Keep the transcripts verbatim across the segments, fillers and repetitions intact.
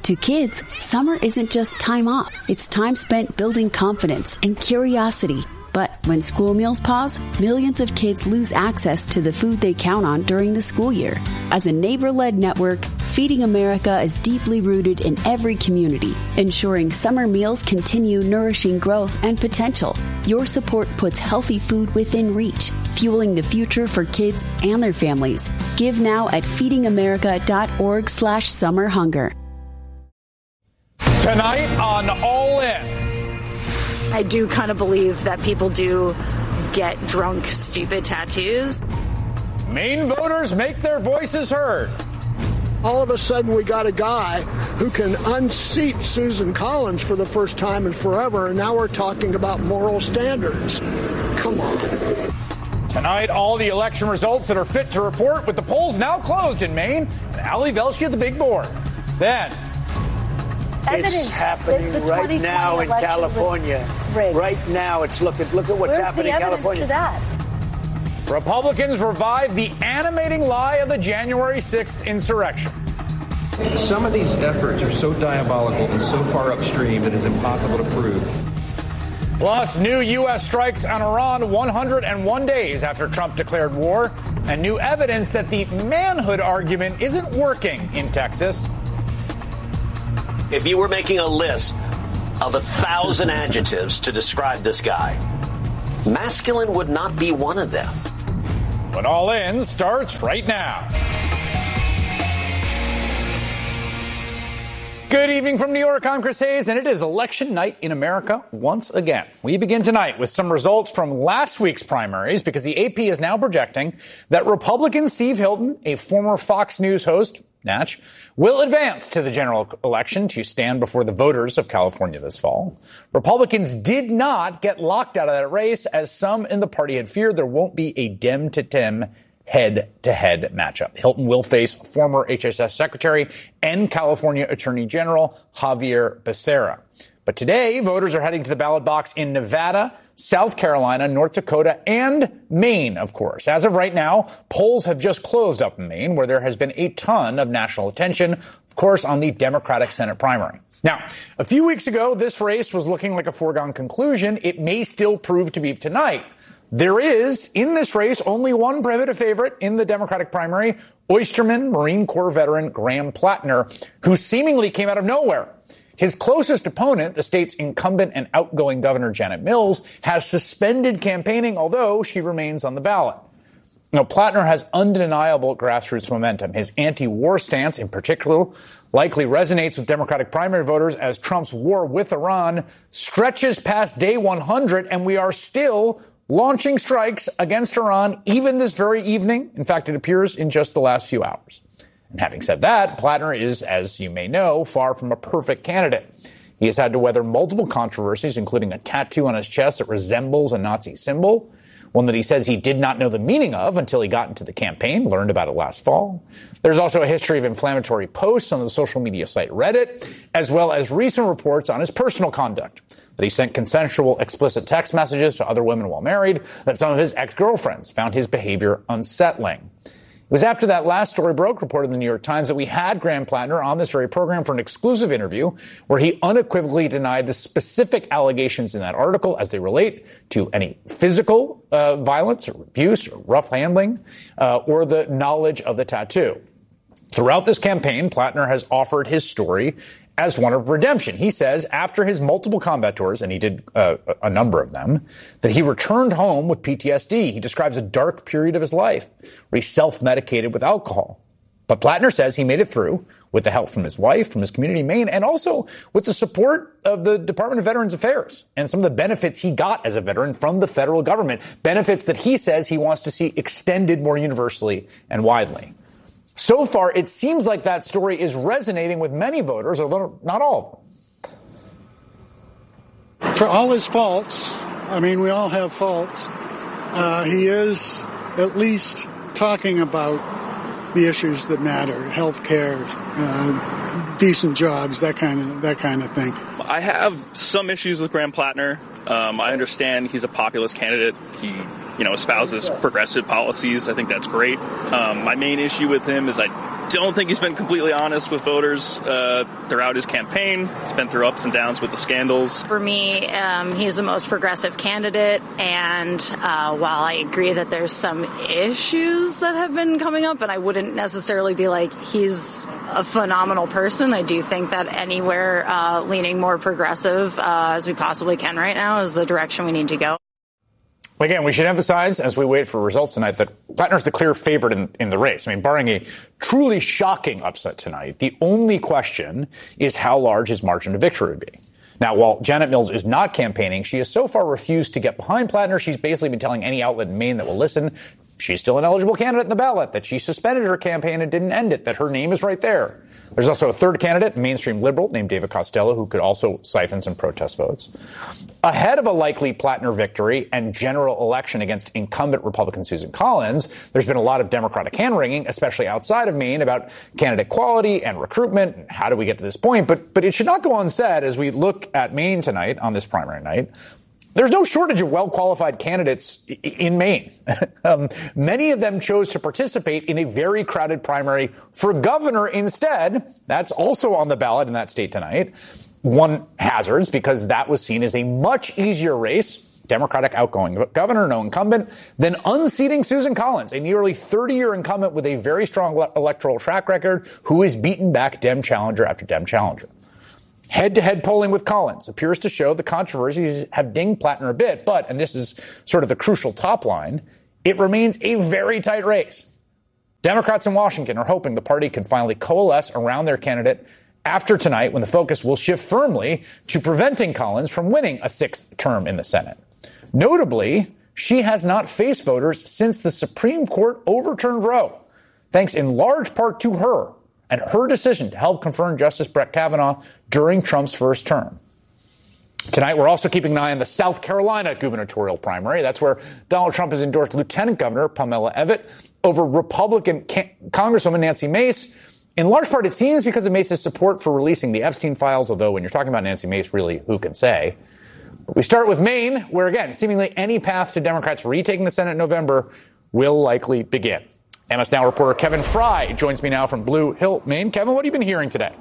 To kids, summer isn't just time off. It's time spent building confidence and curiosity. But when school meals pause, millions of kids lose access to the food they count on during the school year. As a neighbor-led network, Feeding America is deeply rooted in every community, ensuring summer meals continue nourishing growth and potential. Your support puts healthy food within reach, fueling the future for kids and their families. Give now at feedingamerica.org slash summer hunger. Tonight on All In. I do kind of believe that people do get drunk, stupid tattoos. Maine voters make their voices heard. All of a sudden, we got a guy who can unseat Susan Collins for the first time in forever, and now we're talking about moral standards. Come on. Tonight, all the election results that are fit to report, with the polls now closed in Maine, and Ali Velshi at the big board. Then, Evidence it's happening the, the right now in California. Right now, it's looking. Look at what's Where's happening in California. To that? Republicans revive the animating lie of the January sixth insurrection. Some of these efforts are so diabolical and so far upstream that it's impossible to prove. Plus, new U S strikes on Iran one hundred one days after Trump declared war, and new evidence that the manhood argument isn't working in Texas. If you were making a list of a thousand adjectives to describe this guy, masculine would not be one of them. But All In starts right now. Good evening from New York. I'm Chris Hayes, and it is election night in America once again. We begin tonight with some results from last week's primaries, because the A P is now projecting that Republican Steve Hilton, a former Fox News host, Natch, will advance to the general election to stand before the voters of California this fall. Republicans did not get locked out of that race, as some in the party had feared there won't be a Dem to Dem head-to-head matchup. Hilton will face former H S S Secretary and California Attorney General Xavier Becerra. But today, voters are heading to the ballot box in Nevada, South Carolina, North Dakota, and Maine, of course. As of right now, polls have just closed up in Maine, where there has been a ton of national attention, of course, on the Democratic Senate primary. Now, a few weeks ago, this race was looking like a foregone conclusion. It may still prove to be tonight. There is, in this race, only one prohibitive favorite in the Democratic primary, Oysterman Marine Corps veteran Graham Plattner, who seemingly came out of nowhere. His closest opponent, the state's incumbent and outgoing Governor Janet Mills, has suspended campaigning, although she remains on the ballot. Now, Plattner has undeniable grassroots momentum. His anti-war stance, in particular, likely resonates with Democratic primary voters, as Trump's war with Iran stretches past day one hundred, and we are still launching strikes against Iran even this very evening. In fact, it appears in just the last few hours. And having said that, Plattner is, as you may know, far from a perfect candidate. He has had to weather multiple controversies, including a tattoo on his chest that resembles a Nazi symbol, one that he says he did not know the meaning of until he got into the campaign, learned about it last fall. There's also a history of inflammatory posts on the social media site Reddit, as well as recent reports on his personal conduct, that he sent consensual, explicit text messages to other women while married, that some of his ex-girlfriends found his behavior unsettling. It was after that last story broke, reported in the New York Times, that we had Graham Plattner on this very program for an exclusive interview where he unequivocally denied the specific allegations in that article as they relate to any physical uh, violence or abuse or rough handling uh, or the knowledge of the tattoo. Throughout this campaign, Plattner has offered his story as one of redemption. He says after his multiple combat tours, and he did uh, a number of them, that he returned home with P T S D. He describes a dark period of his life where he self-medicated with alcohol. But Plattner says he made it through with the help from his wife, from his community in Maine, and also with the support of the Department of Veterans Affairs and some of the benefits he got as a veteran from the federal government, benefits that he says he wants to see extended more universally and widely. So far, it seems like that story is resonating with many voters, although not all of them. For all his faults, I mean, we all have faults, uh, he is at least talking about the issues that matter, health care, uh, decent jobs, that kind of that kind of thing. I have some issues with Graham Plattner. Um, I understand he's a populist candidate. He you know, espouses progressive policies. I think that's great. Um, my main issue with him is I don't think he's been completely honest with voters uh, throughout his campaign. He's been through ups and downs with the scandals. For me, um, he's the most progressive candidate, and uh, while I agree that there's some issues that have been coming up, and I wouldn't necessarily be like he's a phenomenal person, I do think that anywhere uh, leaning more progressive uh, as we possibly can right now is the direction we need to go. Again, we should emphasize, as we wait for results tonight, that Plattner's the clear favorite in, in the race. I mean, barring a truly shocking upset tonight, the only question is how large his margin of victory would be. Now, while Janet Mills is not campaigning, she has so far refused to get behind Plattner. She's basically been telling any outlet in Maine that will listen she's still an eligible candidate in the ballot, that she suspended her campaign and didn't end it, that her name is right there. There's also a third candidate, mainstream liberal, named David Costello, who could also siphon some protest votes. Ahead of a likely Plattner victory and general election against incumbent Republican Susan Collins, there's been a lot of Democratic hand-wringing, especially outside of Maine, about candidate quality and recruitment and how do we get to this point. But, but it should not go unsaid as we look at Maine tonight, on this primary night. There's no shortage of well-qualified candidates in Maine. um, many of them chose to participate in a very crowded primary for governor instead. That's also on the ballot in that state tonight. One hazards because that was seen as a much easier race, Democratic outgoing governor, no incumbent, than unseating Susan Collins, a nearly thirty-year incumbent with a very strong le- electoral track record who has beaten back Dem challenger after Dem challenger. Head-to-head polling with Collins appears to show the controversies have dinged Plattner a bit, but, and this is sort of the crucial top line, it remains a very tight race. Democrats in Washington are hoping the party can finally coalesce around their candidate after tonight, when the focus will shift firmly to preventing Collins from winning a sixth term in the Senate. Notably, she has not faced voters since the Supreme Court overturned Roe, thanks in large part to her and her decision to help confirm Justice Brett Kavanaugh during Trump's first term. Tonight, we're also keeping an eye on the South Carolina gubernatorial primary. That's where Donald Trump has endorsed Lieutenant Governor Pamela Evette over Republican Can- Congresswoman Nancy Mace. In large part, it seems because of Mace's support for releasing the Epstein files, although when you're talking about Nancy Mace, really, who can say? We start with Maine, where, again, seemingly any path to Democrats retaking the Senate in November will likely begin. M S Now reporter Kevin Fry joins me now from Blue Hill, Maine. Kevin, what have you been hearing today?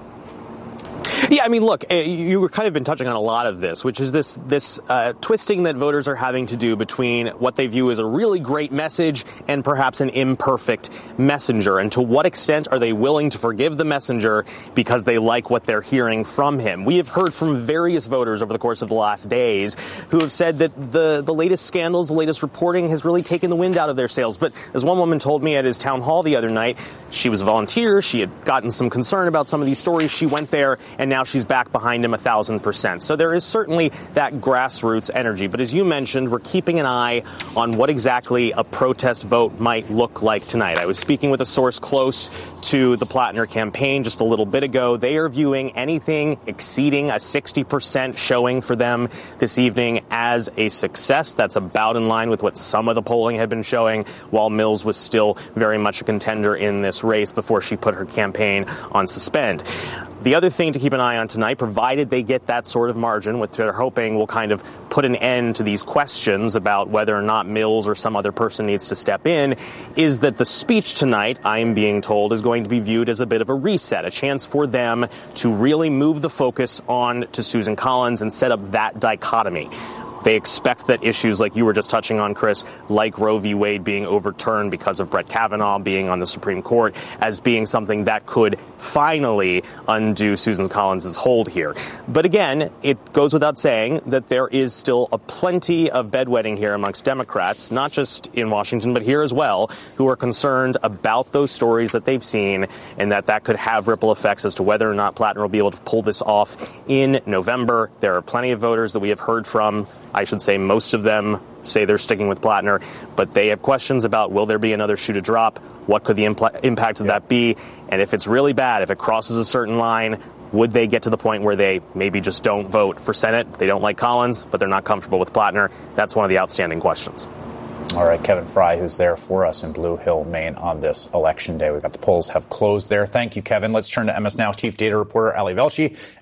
Yeah, I mean, look, you were kind of been touching on a lot of this, which is this this uh, twisting that voters are having to do between what they view as a really great message and perhaps an imperfect messenger. And to what extent are they willing to forgive the messenger because they like what they're hearing from him? We have heard from various voters over the course of the last days who have said that the, the latest scandals, the latest reporting has really taken the wind out of their sails. But as one woman told me at his town hall the other night, she was a volunteer. She had gotten some concern about some of these stories. She went there, and now she's back behind him a thousand percent. So there is certainly that grassroots energy. But as you mentioned, we're keeping an eye on what exactly a protest vote might look like tonight. I was speaking with a source close to the Plattner campaign just a little bit ago. They are viewing anything exceeding a sixty percent showing for them this evening as a success. That's about in line with what some of the polling had been showing, while Mills was still very much a contender in this race before she put her campaign on suspend. The other thing to keep an eye on tonight, provided they get that sort of margin, which they're hoping will kind of put an end to these questions about whether or not Mills or some other person needs to step in, is that the speech tonight, I am being told, is going to be viewed as a bit of a reset, a chance for them to really move the focus on to Susan Collins and set up that dichotomy. They expect that issues like you were just touching on, Chris, like Roe v. Wade being overturned because of Brett Kavanaugh being on the Supreme Court, as being something that could finally undo Susan Collins' hold here. But again, it goes without saying that there is still a plenty of bedwetting here amongst Democrats, not just in Washington, but here as well, who are concerned about those stories that they've seen and that that could have ripple effects as to whether or not Plattner will be able to pull this off in November. There are plenty of voters that we have heard from. I should say most of them say they're sticking with Plattner, but they have questions about, will there be another shoe to drop? What could the impl- impact of that be? And if it's really bad, if it crosses a certain line, would they get to the point where they maybe just don't vote for Senate? They don't like Collins, but they're not comfortable with Plattner. That's one of the outstanding questions. All right, Kevin Fry, who's there for us in Blue Hill, Maine on this election day. We've got the polls have closed there. Thank you, Kevin. Let's turn to M S Now's chief data reporter, Ali Velshi.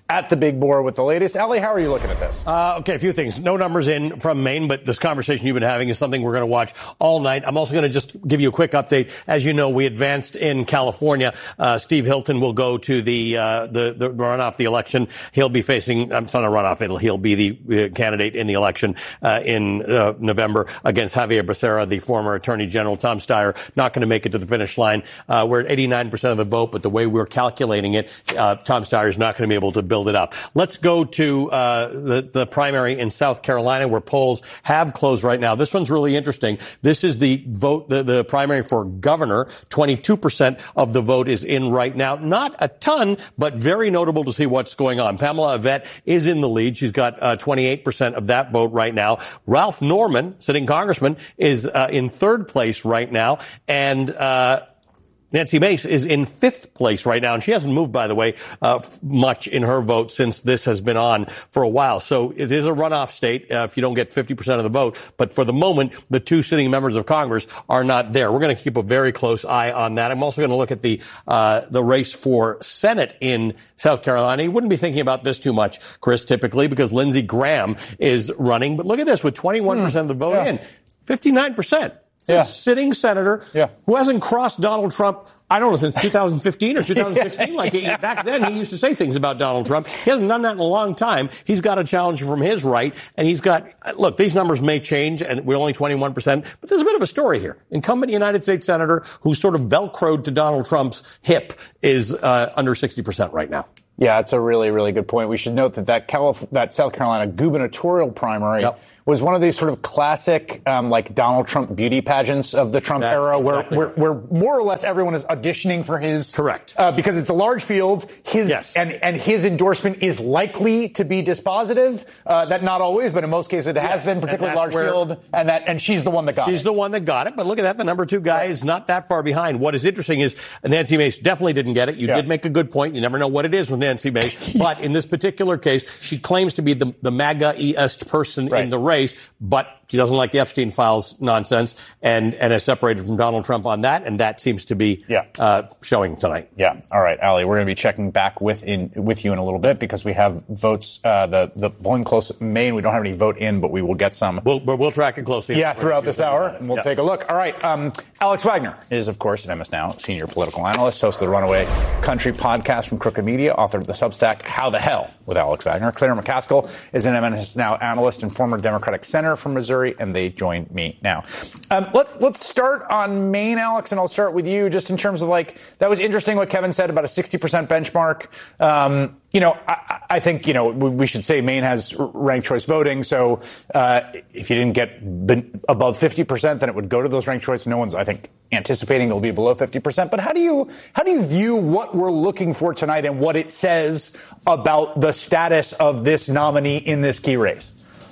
at the Big Board with the latest. Allie, how are you looking at this? Uh, okay, a few things. No numbers in from Maine, but this conversation you've been having is something we're going to watch all night. I'm also going to just give you a quick update. As you know, we advanced in California. Uh, Steve Hilton will go to the, uh, the, the runoff, the election. He'll be facing, um, it's not a runoff, it'll, he'll be the uh, candidate in the election, uh, in, uh, November against Javier Becerra, the former Attorney General. Tom Steyer not going to make it to the finish line. Uh, we're at eighty-nine percent of the vote, but the way we're calculating it, uh, Tom Steyer is not going to be able to build it up. Let's go to, uh, the, the primary in South Carolina where polls have closed right now. This one's really interesting. This is the vote, the, the primary for governor. twenty-two percent of the vote is in right now. Not a ton, but very notable to see what's going on. Pamela Yvette is in the lead. She's got uh, twenty-eight percent of that vote right now. Ralph Norman, sitting congressman, is uh, in third place right now. And uh Nancy Mace is in fifth place right now, and she hasn't moved, by the way, uh, much in her vote since this has been on for a while. So it is a runoff state uh, if you don't get fifty percent of the vote. But for the moment, the two sitting members of Congress are not there. We're going to keep a very close eye on that. I'm also going to look at the uh, the race for Senate in South Carolina. You wouldn't be thinking about this too much, Chris, typically, because Lindsey Graham is running. But look at this, with twenty-one percent of the vote yeah. in, fifty-nine percent. Yeah. Sitting senator yeah. who hasn't crossed Donald Trump, I don't know, since two thousand fifteen or two thousand sixteen. Like he, back then, he used to say things about Donald Trump. He hasn't done that in a long time. He's got a challenge from his right, and he's got, look, these numbers may change, and we're only twenty-one percent, but there's a bit of a story here. Incumbent United States senator who's sort of velcroed to Donald Trump's hip is uh, under sixty percent right now. Yeah, it's a really, really good point. We should note that that, Calif- that South Carolina gubernatorial primary yep. was one of these sort of classic, um, like Donald Trump beauty pageants of the Trump That's era, exactly where, right. where, where more or less everyone is auditioning for his correct uh, because it's a large field. His yes. and and his endorsement is likely to be dispositive. Uh, that not always, but in most cases it has yes. been, particularly large where, field. And that and she's the one that got she's it. She's the one that got it. But look at that, the number two guy yeah. is not that far behind. What is interesting is Nancy Mace definitely didn't get it. You yeah. did make a good point. You never know what it is with Nancy Mace. But in this particular case, she claims to be the, the MAGA-est person right. in the race, but she doesn't like the Epstein files nonsense and, and is separated from Donald Trump on that. And that seems to be yeah. uh, showing tonight. Yeah. All right, Allie, we're going to be checking back with in, with you in a little bit because we have votes, uh, the, the polling close in Maine. We don't have any vote in, but we will get some. We'll, we'll track it closely. Yeah, throughout this hour. And we'll yeah. take a look. All right. Um, Alex Wagner is, of course, at M S Now, senior political analyst, host of the Runaway Country podcast from Crooked Media, author of the Substack, How the Hell with Alex Wagner. Claire McCaskill is an M S Now analyst and former Democratic senator from Missouri, and they join me now. Um, let's let's start on Maine, Alex, and I'll start with you just in terms of like, that was interesting what Kevin said about a sixty percent benchmark. Um, you know, I, I think, you know, we should say Maine has ranked choice voting. So uh, if you didn't get b- above fifty percent, then it would go to those ranked choice. No one's, I think, anticipating it'll be below fifty percent. But how do you how do you view what we're looking for tonight and what it says about the status of this nominee in this key race?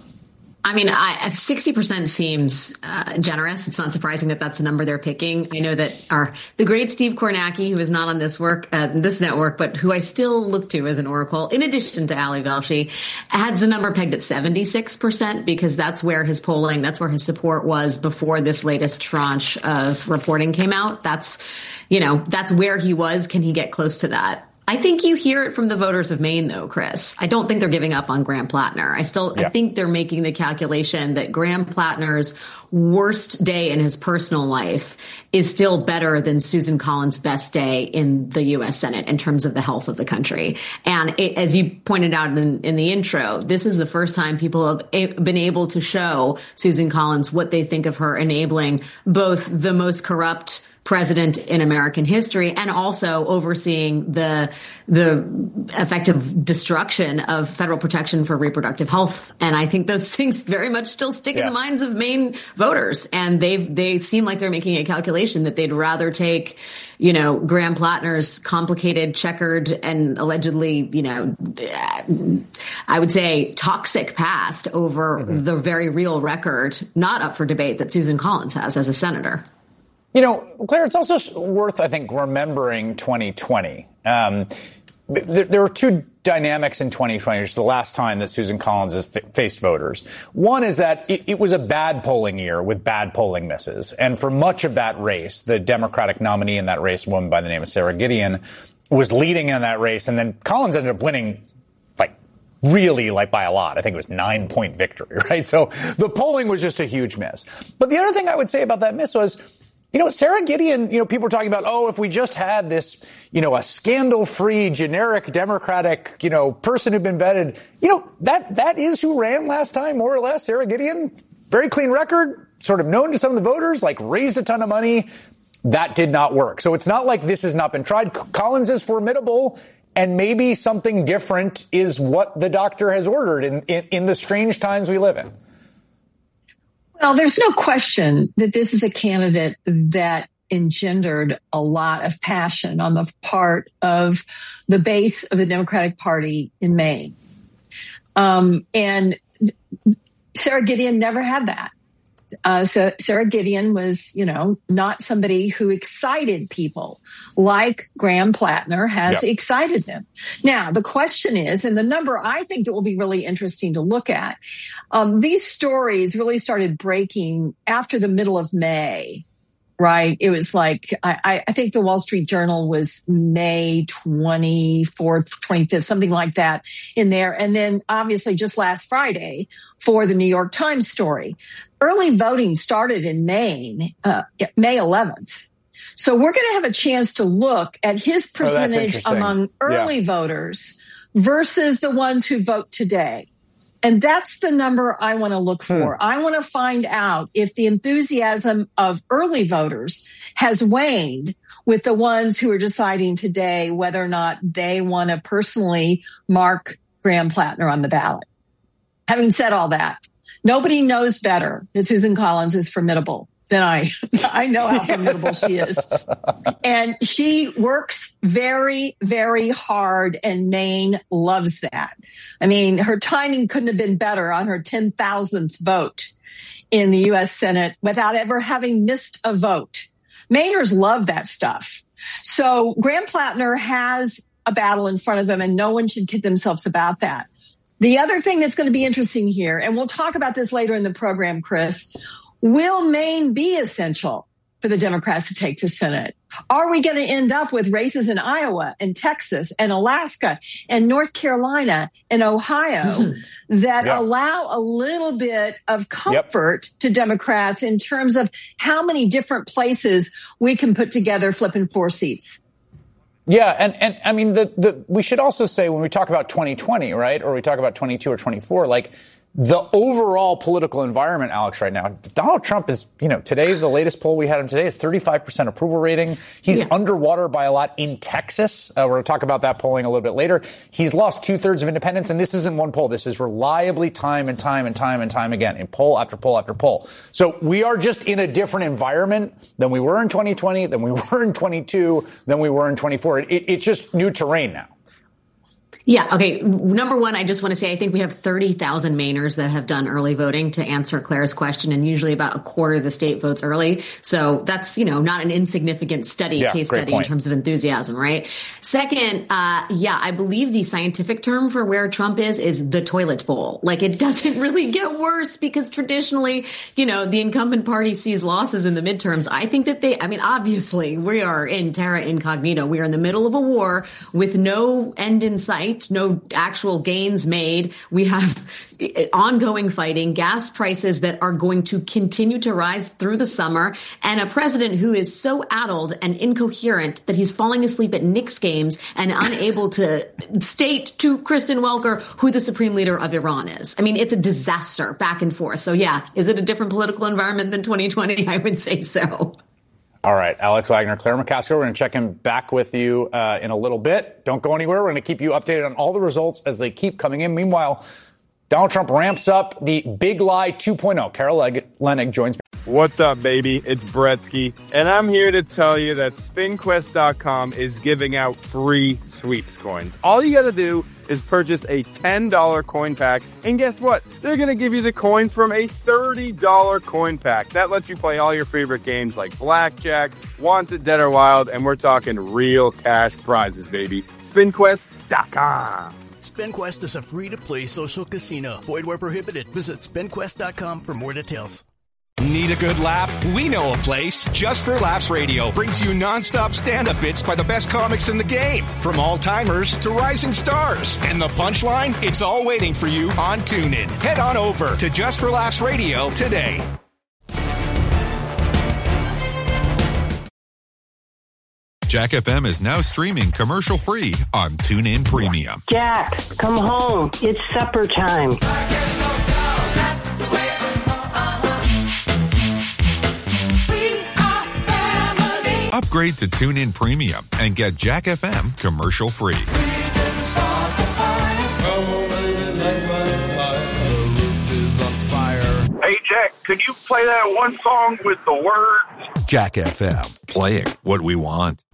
I mean, I, sixty percent seems uh, generous. It's not surprising that that's the number they're picking. I know that our the great Steve Kornacki, who is not on this work, uh, this network, but who I still look to as an oracle, in addition to Ali Velshi, has the number pegged at seventy-six percent because that's where his polling, that's where his support was before this latest tranche of reporting came out. That's, you know, that's where he was. Can he get close to that? I think you hear it from the voters of Maine, though, Chris. I don't think they're giving up on Graham Plattner. I still, yeah. I think they're making the calculation that Graham Plattner's worst day in his personal life is still better than Susan Collins' best day in the U S Senate in terms of the health of the country. And it, as you pointed out in, in the intro, this is the first time people have a, been able to show Susan Collins what they think of her enabling both the most corrupt president in American history and also overseeing the the effective destruction of federal protection for reproductive health. And I think those things very much still stick yeah. in the minds of Maine voters. And they've they seem like they're making a calculation that they'd rather take, you know, Graham Plattner's complicated, checkered, and allegedly, you know, I would say toxic past over mm-hmm. the very real record, not up for debate, that Susan Collins has as a senator. You know, Claire, it's also worth, I think, remembering twenty twenty. Um, there, there were two dynamics in twenty twenty, which is the last time that Susan Collins has f- faced voters. One is that it, it was a bad polling year with bad polling misses. And for much of that race, the Democratic nominee in that race, a woman by the name of Sarah Gideon, was leading in that race. And then Collins ended up winning really like by a lot. I think it was nine point victory, right? So the polling was just a huge miss. But the other thing I would say about that miss was, you know, Sarah Gideon, you know, people were talking about, oh, if we just had this, you know, a scandal-free, generic Democratic, you know, person who'd been vetted, you know, that, that is who ran last time, more or less. Sarah Gideon, very clean record, sort of known to some of the voters, like raised a ton of money. That did not work. So it's not like this has not been tried. Collins is formidable, and maybe something different is what the doctor has ordered in, in, in the strange times we live in. Well, there's no question that this is a candidate that engendered a lot of passion on the part of the base of the Democratic Party in Maine. Um, and Sarah Gideon never had that. Uh, so Sarah Gideon was, you know, not somebody who excited people like Graham Plattner has yep. excited them. Now, the question is, and the number I think that will be really interesting to look at, um, these stories really started breaking after the middle of May. Right. It was like, I, I think the Wall Street Journal was May twenty-fourth, twenty-fifth, something like that in there. And then obviously just last Friday for the New York Times story. Early voting started in Maine, uh, May eleventh. So we're going to have a chance to look at his percentage oh, among early yeah. voters versus the ones who vote today. And that's the number I want to look for. Hmm. I want to find out if the enthusiasm of early voters has waned with the ones who are deciding today whether or not they want to personally mark Graham Plattner on the ballot. Having said all that, nobody knows better that Susan Collins is formidable than I. I know how formidable she is. And she works very, very hard, and Maine loves that. I mean, her timing couldn't have been better on her ten thousandth vote in the U S Senate without ever having missed a vote. Mainers love that stuff. So Graham Plattner has a battle in front of him, and no one should kid themselves about that. The other thing that's going to be interesting here, and we'll talk about this later in the program, Chris, will Maine be essential for the Democrats to take the Senate? Are we going to end up with races in Iowa and Texas and Alaska and North Carolina and Ohio mm-hmm. that yeah. allow a little bit of comfort yep. to Democrats in terms of how many different places we can put together flipping four seats? Yeah, and, and I mean, the, the we should also say when we talk about twenty twenty, right, or we talk about twenty-two or twenty-four, like, the overall political environment, Alex, right now, Donald Trump is, you know, today, the latest poll we had him today is thirty-five percent approval rating. He's yeah. underwater by a lot in Texas. Uh, we're going to talk about that polling a little bit later. He's lost two thirds of independents, and this isn't one poll. This is reliably time and time and time and time again in poll after poll after poll. So we are just in a different environment than we were in twenty twenty, than we were in twenty-two, than we were in twenty-four. It, it's just new terrain now. Yeah. Okay. Number one, I just want to say I think we have thirty thousand Mainers that have done early voting, to answer Claire's question, and usually about a quarter of the state votes early. So that's, you know, not an insignificant study, yeah, case study point. In terms of enthusiasm, right? Second, uh, yeah, I believe the scientific term for where Trump is is the toilet bowl. Like, it doesn't really get worse because traditionally, you know, the incumbent party sees losses in the midterms. I think that they, I mean, obviously we are in terra incognita. We are in the middle of a war with no end in sight. No actual gains made. We have ongoing fighting, gas prices that are going to continue to rise through the summer, and a president who is so addled and incoherent that he's falling asleep at Knicks games and unable to state to Kristen Welker who the supreme leader of Iran is. I mean, it's a disaster back and forth. So yeah, is it a different political environment than twenty twenty? I would say so. All right, Alex Wagner, Claire McCaskill, we're going to check in back with you uh, in a little bit. Don't go anywhere. We're going to keep you updated on all the results as they keep coming in. Meanwhile, Donald Trump ramps up the Big Lie two point oh. Carol Leonnig joins me. What's up, baby? It's Bretsky, and I'm here to tell you that spin quest dot com is giving out free sweeps coins. All you got to do is purchase a ten dollars coin pack, and guess what? They're going to give you the coins from a thirty dollars coin pack. That lets you play all your favorite games like Blackjack, Wanted, Dead or Wild, and we're talking real cash prizes, baby. spin quest dot com. SpinQuest is a free-to-play social casino. Void where prohibited. Visit spin quest dot com for more details. Need a good laugh? We know a place. Just for Laughs Radio brings you nonstop stand-up bits by the best comics in the game. From all-timers to rising stars. And the punchline? It's all waiting for you on TuneIn. Head on over to Just for Laughs Radio today. Jack F M is now streaming commercial-free on TuneIn Premium. Jack, come home. It's supper time. Upgrade to TuneIn Premium and get Jack F M commercial-free. Hey, Jack, could you play that one song with the words? Jack F M, playing what we want.